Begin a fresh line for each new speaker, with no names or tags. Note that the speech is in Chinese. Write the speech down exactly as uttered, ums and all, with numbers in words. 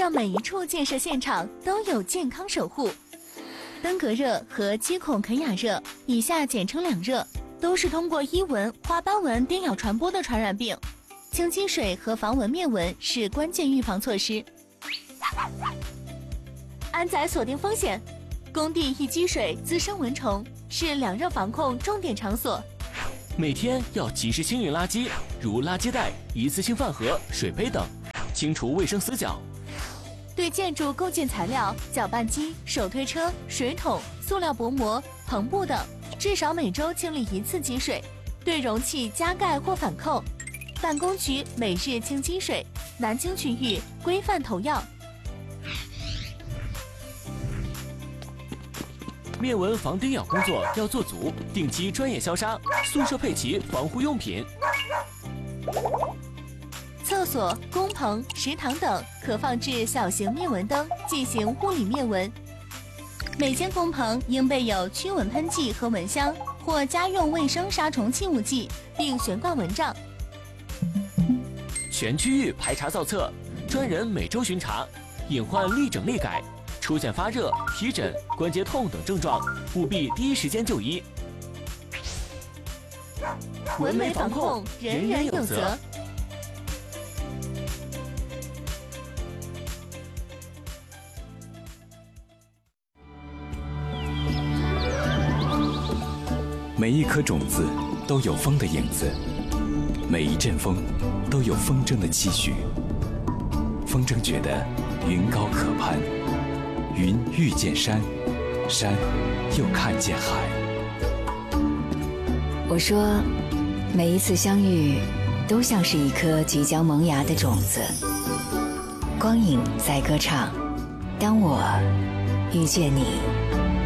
让每一处建设现场都有健康守护。登革热和基孔肯雅热，以下简称两热，都是通过伊蚊、花斑蚊叮咬传播的传染病。清积水和防蚊灭蚊是关键预防措施。安宰锁定风险，工地易积水滋生蚊虫，是两热防控重点场所。
每天要及时清运垃圾，如垃圾袋、一次性饭盒、水杯等，清除卫生死角。
对建筑构件材料、搅拌机、手推车、水桶、塑料薄膜、篷布等，至少每周清理一次积水。对容器加盖或反扣。办公区每日清积水，南京区域规范投药。
灭蚊防叮咬工作要做足，定期专业消杀，宿舍配齐防护用品。
厕所、工棚、食堂等可放置小型灭蚊灯，进行物理灭蚊。每间工棚应备有驱蚊喷剂和蚊香，或家用卫生杀虫气雾剂，并悬挂蚊帐。
全区域排查造册，专人每周巡查，隐患立整立改。出现发热、皮疹、关节痛等症状，务必第一时间就医。
蚊媒防控，人人有责。
每一颗种子都有风的影子，每一阵风都有风筝的期许。风筝觉得云高可攀，云遇见山，山又看见海。
我说，每一次相遇都像是一颗即将萌芽的种子。光影在歌唱，当我遇见你。